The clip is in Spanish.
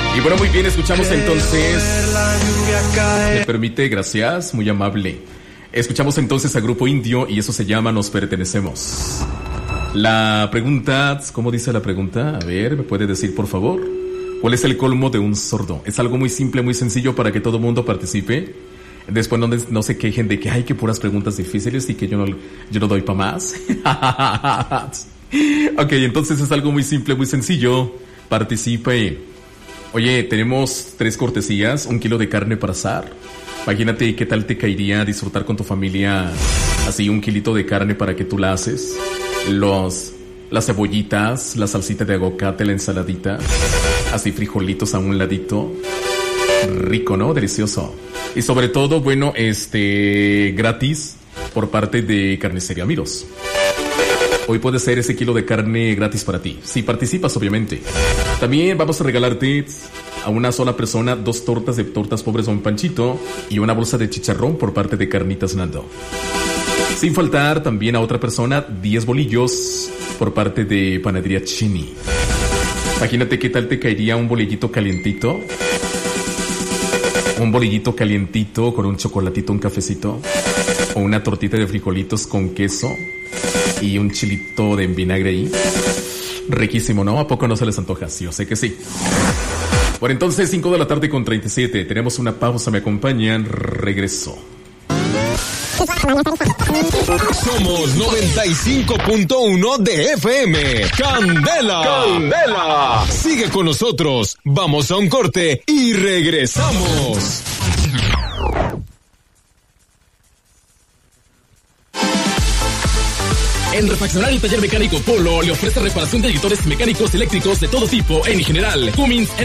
Y bueno, muy bien, escuchamos entonces. ¿Me permite? Gracias, muy amable. Escuchamos entonces a Grupo Indio y eso se llama Nos Pertenecemos. La pregunta, ¿cómo dice la pregunta? A ver, ¿me puede decir por favor? ¿Cuál es el colmo de un sordo? Es algo muy simple, muy sencillo para que todo el mundo participe. Después no se quejen de que hay que puras preguntas difíciles y que yo no doy para más. Ok, entonces es algo muy simple, muy sencillo. Participe. Oye, tenemos 3 cortesías, 1 kilo de carne para asar. Imagínate qué tal te caería disfrutar con tu familia así 1 kilito de carne para que tú la haces. Las cebollitas, la salsita de aguacate, la ensaladita, así frijolitos a un ladito. Rico, ¿no? Delicioso. Y sobre todo, bueno, gratis por parte de Carnicería Miros. Hoy puede ser ese kilo de carne gratis para ti, si participas, obviamente. También vamos a regalarte a una sola persona 2 tortas de Tortas Pobres Don Panchito y una bolsa de chicharrón por parte de Carnitas Nando. Sin faltar también a otra persona 10 bolillos por parte de Panadería Chini. Imagínate qué tal te caería un bolillito calientito. Un bolillito calientito con un chocolatito, un cafecito. O una tortita de frijolitos con queso y un chilito de vinagre ahí. Riquísimo, ¿no? ¿A poco no se les antoja? Sí, yo sé que sí. Bueno, entonces 5 de la tarde con 37. Tenemos una pausa, me acompañan. Regreso. Somos 95.1 de FM. ¡Candela! ¡Candela! Sigue con nosotros. Vamos a un corte y regresamos. El refaccionario y taller mecánico Polo le ofrece reparación de editores mecánicos eléctricos de todo tipo en general. Cummins